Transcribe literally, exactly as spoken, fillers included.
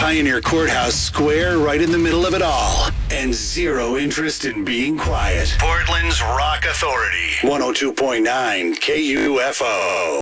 Pioneer Courthouse Square right in the middle of it all. And zero interest in being quiet. Portland's Rock Authority. one oh two point nine K U F O.